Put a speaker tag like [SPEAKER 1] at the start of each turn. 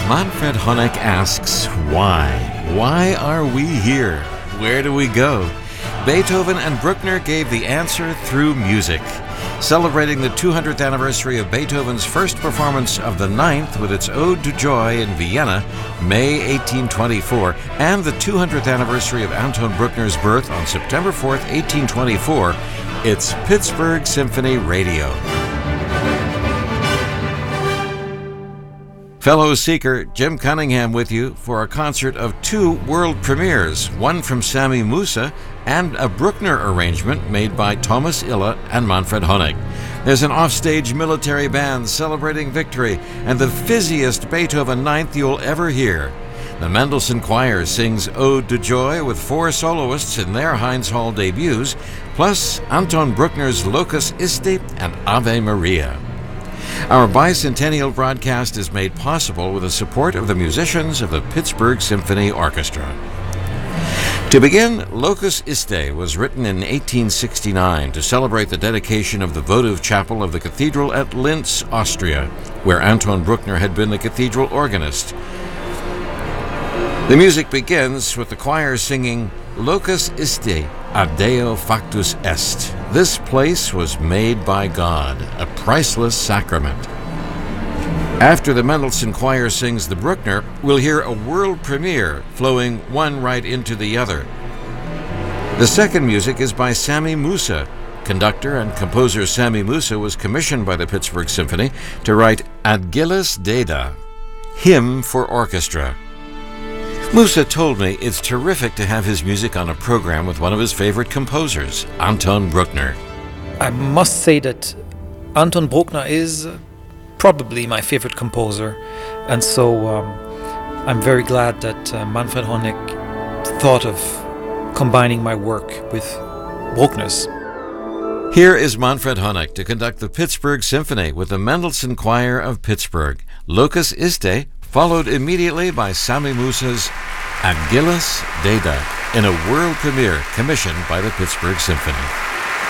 [SPEAKER 1] Manfred Honeck asks, why? Why are we here? Where do we go? Beethoven and Bruckner gave the answer through music. Celebrating the 200th anniversary of Beethoven's first performance of the Ninth with its Ode to Joy in Vienna, May 1824, and the 200th anniversary of Anton Bruckner's birth on September 4th, 1824, it's Pittsburgh Symphony Radio. Fellow Seeker, Jim Cunningham with you for a concert of two world premieres, one from Sami Musa and a Bruckner arrangement made by Thomas Illa and Manfred Honeck. There's an offstage military band celebrating victory and the fizziest Beethoven Ninth you'll ever hear. The Mendelssohn Choir sings Ode to Joy with four soloists in their Heinz Hall debuts, plus Anton Bruckner's Locus Iste and Ave Maria. Our bicentennial broadcast is made possible with the support of the musicians of the Pittsburgh Symphony Orchestra. To begin, Locus Iste was written in 1869 to celebrate the dedication of the votive chapel of the cathedral at Linz, Austria, where Anton Bruckner had been the cathedral organist. The music begins with the choir singing Locus Iste ad Deo factus est. This place was made by God, a priceless sacrament. After the Mendelssohn Choir sings the Bruckner, we'll hear a world premiere flowing one right into the other. The second music is by Sami Musa. Conductor and composer Sami Musa was commissioned by the Pittsburgh Symphony to write Ad Gillis Deda, Hymn for Orchestra. Musa told me it's terrific to have his music on a program with one of his favorite composers, Anton Bruckner.
[SPEAKER 2] I must say that Anton Bruckner is probably my favorite composer, and so I'm very glad that Manfred Honeck thought of combining my work with Bruckner's.
[SPEAKER 1] Here is Manfred Honeck to conduct the Pittsburgh Symphony with the Mendelssohn Choir of Pittsburgh. Locus Iste, followed immediately by Sami Musa's Ad Gillis Deda in a world premiere commissioned by the Pittsburgh Symphony.